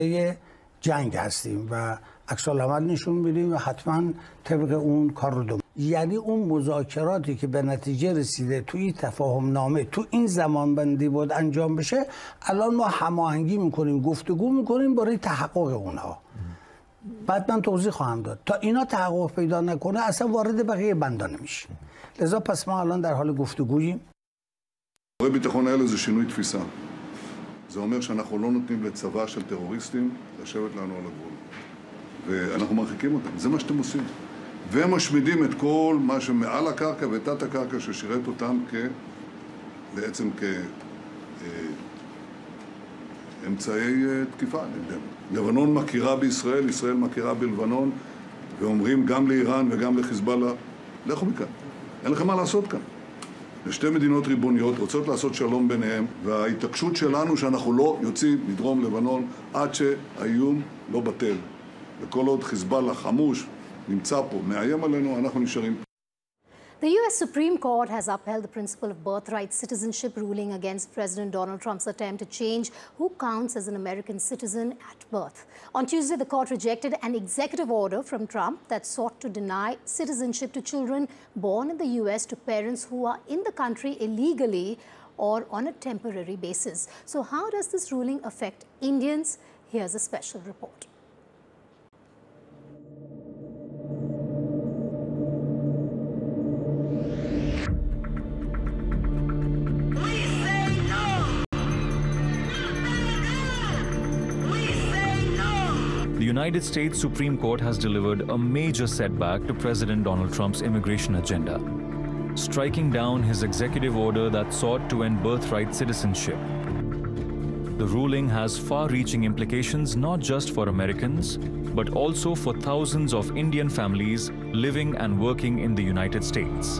یه جنگ هستیم و عکس العمل نشون میدیم و حتما طبق اون کار رو داریم. یعنی اون مذاکراتی که به نتیجه رسیده توی تفاهم نامه تو این زمان بندی بود انجام بشه، الان ما هماهنگی میکنیم، گفتگو میکنیم برای تحقق اونها. بعد من توضیح خواهم داد. تا اینا تحقق پیدا نکنه اصلا وارد בقیه بندا نمیشه. لذا پس ما الان در حال گفتگوییم. ביטחון האלה זה שינוי תפיסה. זה אומר שאנחנו לא נותנים לצבא של טרוריסטים לשבת לנו על הגבול. ואנחנו מרחיקים אותם. זה מה שאתם עושים. והם משמידים את כל מה שמעל הקרקע ותת הקרקע ששירת אותם בעצם כאמצעי תקיפה נגדנו. לבנון מכירה בישראל, ישראל מכירה בלבנון, ואומרים גם לאיראן וגם לחיזבאללה, לכו מכאן. אין לכם מה לעשות כאן. לשתי מדינות ריבוניות רוצות לעשות שלום ביניהם, וההתעקשות שלנו שאנחנו לא יוצאים מדרום לבנון עד שהאיום לא בטל. וכל עוד חיזבאללה חמוש נמצא פה, מאיים עלינו, אנחנו נשארים. The U.S. Supreme Court has upheld the principle of birthright citizenship ruling against President Donald Trump's attempt to change who counts as an American citizen at birth. On Tuesday, the court rejected an executive order from Trump that sought to deny citizenship to children born in the U.S. to parents who are in the country illegally or on a temporary basis. So how does this ruling affect Indians? Here's a special report. The United States Supreme Court has delivered a major setback to President Donald Trump's immigration agenda, striking down his executive order that sought to end birthright citizenship. The ruling has far-reaching implications not just for Americans, but also for thousands of Indian families living and working in the United States.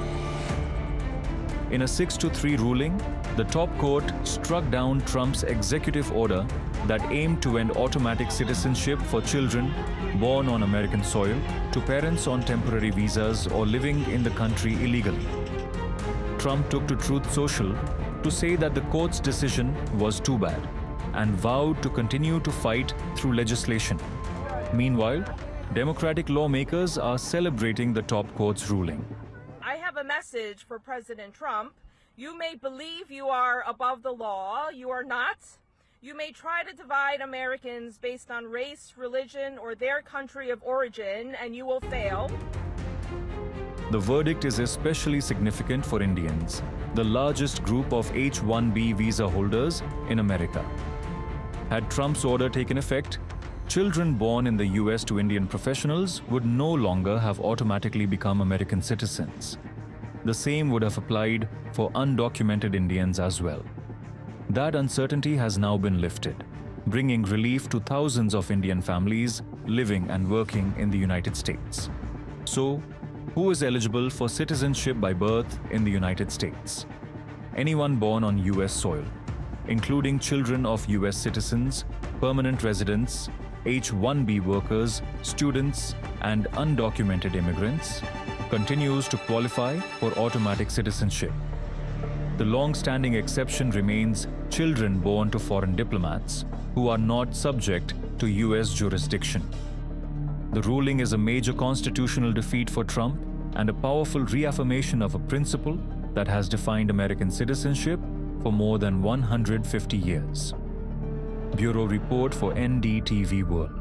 In a 6-3 ruling, the top court struck down Trump's executive order that aimed to end automatic citizenship for children born on American soil to parents on temporary visas or living in the country illegally. Trump took to Truth Social to say that the court's decision was too bad and vowed to continue to fight through legislation. Meanwhile, Democratic lawmakers are celebrating the top court's ruling. I have a message for President Trump. You may believe you are above the law. You are not. You may try to divide Americans based on race, religion, or their country of origin, and you will fail. The verdict is especially significant for Indians, the largest group of H-1B visa holders in America. Had Trump's order taken effect, children born in the US to Indian professionals would no longer have automatically become American citizens. The same would have applied for undocumented Indians as well. That uncertainty has now been lifted, bringing relief to thousands of Indian families living and working in the United States. So, who is eligible for citizenship by birth in the United States? Anyone born on US soil, including children of US citizens, permanent residents, H-1B workers, students, and undocumented immigrants, continues to qualify for automatic citizenship. The long-standing exception remains children born to foreign diplomats who are not subject to US jurisdiction. The ruling is a major constitutional defeat for Trump and a powerful reaffirmation of a principle that has defined American citizenship for more than 150 years. Bureau Report for NDTV World.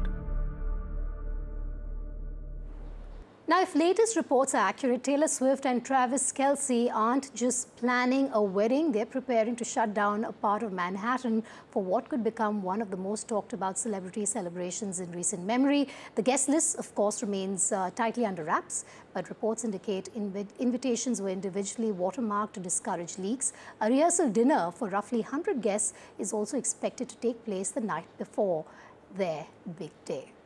Now, if latest reports are accurate, Taylor Swift and Travis Kelce aren't just planning a wedding, they're preparing to shut down a part of Manhattan for what could become one of the most talked about celebrity celebrations in recent memory. The guest list, of course, remains tightly under wraps, but reports indicate invitations were individually watermarked to discourage leaks. A rehearsal dinner for roughly 100 guests is also expected to take place the night before their big day.